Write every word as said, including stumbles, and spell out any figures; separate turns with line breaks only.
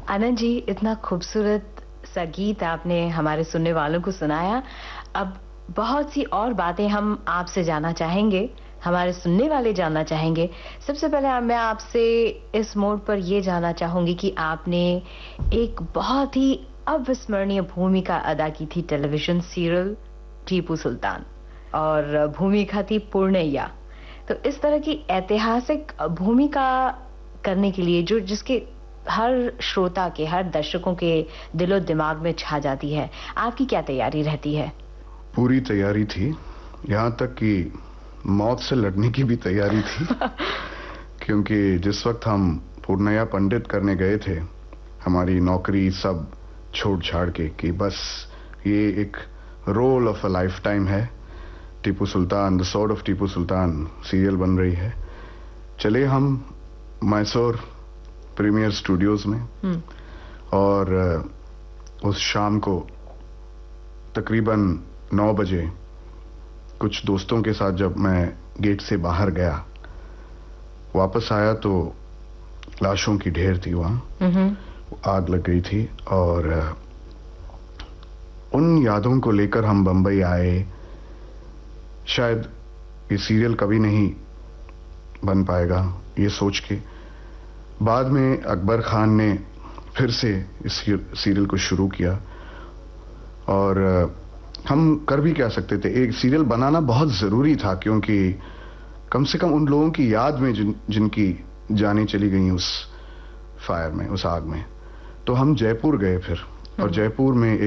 आनंद जी, इतना खूबसूरत सा गीत आपने हमारे सुनने वालों को सुनाया। अब बहुत सी और बातें हम आपसे जानना चाहेंगे, हमारे सुनने वाले जानना चाहेंगे। सबसे पहले मैं आपसे इस मोड़ पर ये जानना चाहूंगी कि आपने एक बहुत ही अविस्मरणीय भूमिका अदा की थी टेलीविजन सीरियल टीपू सुल्तान, और भूमिका थी पूर्णैया। तो इस तरह की ऐतिहासिक भूमिका करने के लिए जो जिसके हर श्रोता के, हर दर्शकों के दिलो दिमाग में छा जाती है, आपकी क्या तैयारी रहती है?
पूरी तैयारी थी, यहाँ तक कि मौत से लड़ने की भी तैयारी थी। क्योंकि जिस वक्त हम पूर्णैया पंडित करने गए थे, हमारी नौकरी सब छोड़ छाड़ के कि बस ये एक role of a life time है, Tipu Sultan, the sword of Tipu Sultan serial बन रही है। चले हम मैसूर प्रीमियर स्टूडियोज में, और उस शाम को तकरीबन नौ बजे कुछ दोस्तों के साथ जब मैं गेट से बाहर गया, वापस आया तो लाशों की ढेर थी वहां, आग लग गई थी। और उन यादों को लेकर हम बंबई आए। शायद ये सीरियल कभी नहीं बन पाएगा, ये सोच के बाद में अकबर खान ने फिर से इस सीरियल को शुरू किया। और हम कर भी क्या सकते थे, एक सीरियल बनाना बहुत जरूरी था, क्योंकि कम से कम उन लोगों की याद में जिन जिनकी जानें चली गई उस फायर में, उस आग में। तो हम जयपुर गए फिर, और जयपुर में